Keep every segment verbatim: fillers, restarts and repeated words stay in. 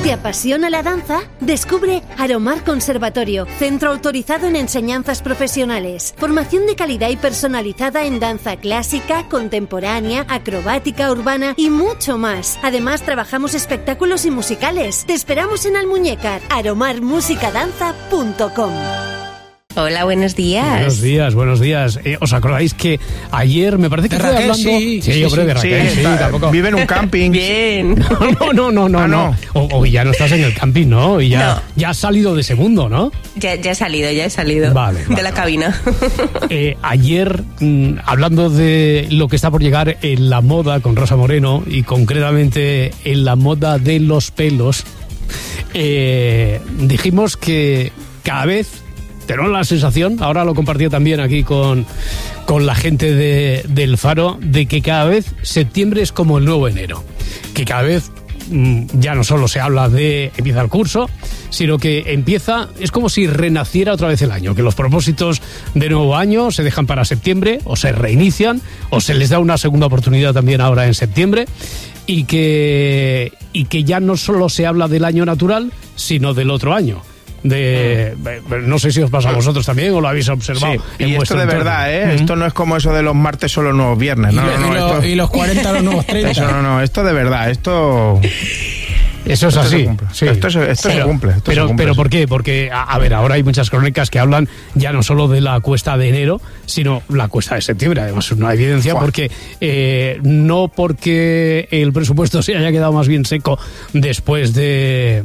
¿Te apasiona la danza? Descubre Aromar Conservatorio, centro autorizado en enseñanzas profesionales. Formación de calidad y personalizada en danza clásica, contemporánea, acrobática, urbana y mucho más. Además, trabajamos espectáculos y musicales. Te esperamos en Almuñécar, aromar música danza punto com. Hola, buenos días. Buenos días, buenos días. Eh, ¿Os acordáis que ayer me parece que de estoy Raquel, hablando? Sí, sí, sí, hombre, sí, de Raquel, sí, sí, está, tampoco. vive en un camping. Bien. No, no, no, no, Ah, no. no. O, o ya no estás en el camping, ¿no? Y ya, No. ya has salido de ese mundo, ¿no? Ya, ya he salido, ya he salido. Vale, de vale, la vale. cabina. Eh, ayer, mmm, hablando de lo que está por llegar en la moda con Rosa Moreno y concretamente en la moda de los pelos, eh, dijimos que cada vez tenemos la sensación, ahora lo compartí también aquí con, con la gente de, del Faro, de que cada vez septiembre es como el nuevo enero, que cada vez mmm, ya no solo se habla de empieza el curso, sino que empieza, es como si renaciera otra vez el año, que los propósitos de nuevo año se dejan para septiembre, o se reinician, o se les da una segunda oportunidad también ahora en septiembre, y que, y que ya no solo se habla del año natural, sino del otro año. De, no sé si os pasa a vosotros también o lo habéis observado. Sí, en y esto vuestro de entorno. verdad, ¿eh? Uh-huh. Esto no es como eso de los martes son los nuevos viernes. No, Y no, no, lo- no, y lo- esto, y los cuarenta los nuevos treinta. Eso no, no, esto de verdad, esto... Eso es Esto así. se cumple. Sí. Esto se- esto se Pero- cumple, esto pero, se cumple, pero sí. ¿por qué? Porque, a, a ver, ahora hay muchas crónicas que hablan ya no solo de la cuesta de enero, sino la cuesta de septiembre. Además, es una evidencia Buah. porque eh, no porque el presupuesto se haya quedado más bien seco después de...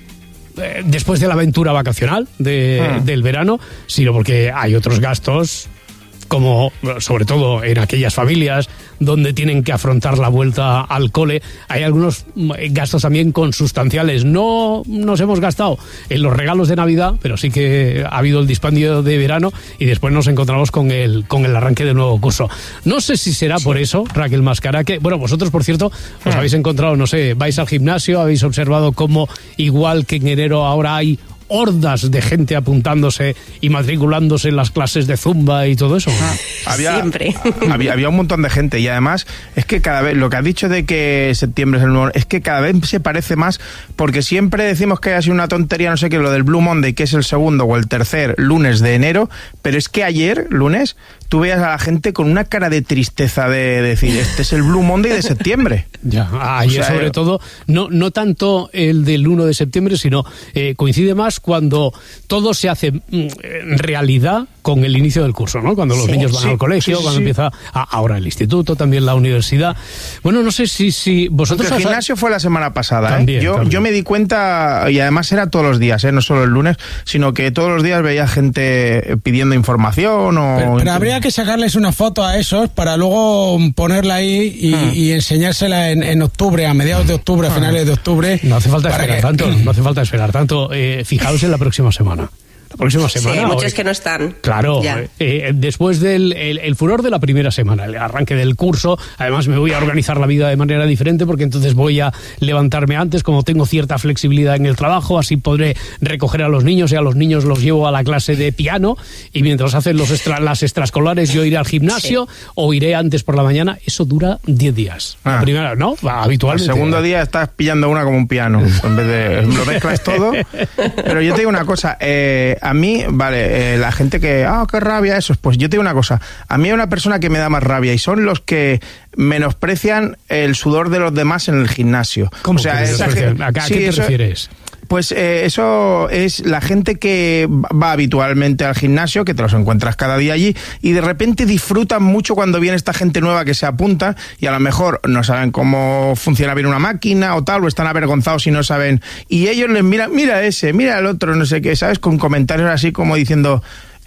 eh, después de la aventura vacacional de, Hmm. del verano, sino porque hay otros gastos, como sobre todo en aquellas familias donde tienen que afrontar la vuelta al cole, hay algunos mm, gastos también consustanciales. No nos hemos gastado en los regalos de Navidad, pero sí que ha habido el dispendio de verano y después nos encontramos con el con el arranque del nuevo curso. No sé si será por eso, Raquel Mascara, que, bueno, vosotros, por cierto, os habéis encontrado, no sé, vais al gimnasio, habéis observado cómo, igual que en enero, ahora hay hordas de gente apuntándose y matriculándose en las clases de Zumba y todo eso. Había, Siempre. Había, había un montón de gente y además es que cada vez, lo que has dicho de que septiembre es el nuevo, es que cada vez se parece más, porque siempre decimos que ha sido una tontería, no sé qué, lo del Blue Monday, que es el segundo o el tercer lunes de enero, pero es que ayer, lunes, tú veías a la gente con una cara de tristeza de decir, este es el Blue Monday de septiembre. Ya, ayer O sea, sobre eh, todo, no, no tanto el del uno de septiembre, sino eh, coincide más cuando todo se hace mm, en realidad con el inicio del curso, ¿no? Cuando los Sí. niños van Sí, al colegio, sí, sí, cuando sí. empieza a- ahora el instituto, también la universidad. Bueno, no sé si, si vosotros... Porque el os- gimnasio fue la semana pasada, ¿eh? También, yo, también. yo me di cuenta, y además era todos los días, ¿eh? No solo el lunes, sino que todos los días veía gente pidiendo información o... Pero, pero habría que sacarles una foto a esos para luego ponerla ahí y, Hmm. y enseñársela en, en octubre, a mediados de octubre, a finales de octubre. No hace falta para esperar que- tanto, no hace falta esperar tanto. Eh, fijaos en la próxima semana. La próxima Sí, semana... hay muchos hoy- que no están. Claro, Ya. eh, después del el, el furor de la primera semana, el arranque del curso, además me voy a organizar la vida de manera diferente porque entonces voy a levantarme antes, como tengo cierta flexibilidad en el trabajo, así podré recoger a los niños y a los niños los llevo a la clase de piano y mientras hacen los extra, las extraescolares yo iré al gimnasio o iré antes por la mañana. Eso dura diez días. Ah. La primera, ¿no? El Habitualmente. segundo día estás pillando una como un piano, en vez de lo mezclas todo. Pero yo te digo una cosa, eh, a mí, vale, eh, la gente que, ah, qué rabia eso, pues yo te digo una cosa, a mí hay una persona que me da más rabia y son los que menosprecian el sudor de los demás en el gimnasio. ¿Cómo o sea, que esa menosprecian? gen- ¿A qué- a sí, qué te eso- refieres? Pues eh, eso es la gente que va habitualmente al gimnasio, que te los encuentras cada día allí, y de repente disfrutan mucho cuando viene esta gente nueva que se apunta y a lo mejor no saben cómo funciona bien una máquina o tal, o están avergonzados y no saben. Y ellos les miran, mira ese, mira el otro, no sé qué, ¿sabes? Con comentarios así como diciendo...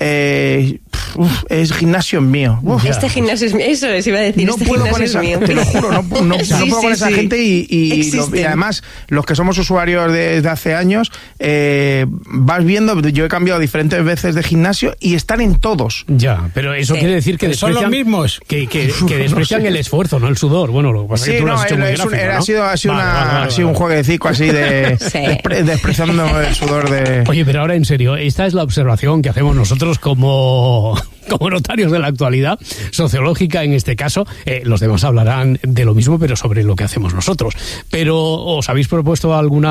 Eh, uf, es gimnasio mío. Uf. Este gimnasio es mío. Eso les iba a decir. No este puedo con gimnasio esa, es mío. te lo juro, no, no, no Sí, puedo con sí, esa sí. gente y, y, lo- y Existen. además los que somos usuarios de- desde hace años eh, vas viendo, yo he cambiado diferentes veces de gimnasio y están en todos. Ya, pero eso Sí. quiere decir que Pero son los desprecian, mismos. que, que, que desprecian el esfuerzo, no el sudor. Bueno, lo que pasa es que Sí, tú lo no, has hecho era- muy es un- gráfico, era- ¿no? ha sido, ha sido, Vale, una, vale, vale, ha sido un vale. jueguecico así de Sí. despre- despreciando el sudor de... Oye, pero ahora en serio, esta es la observación que hacemos nosotros como, como notarios de la actualidad, sociológica en este caso. Eh, los demás hablarán de lo mismo, pero sobre lo que hacemos nosotros. Pero, ¿os habéis propuesto alguna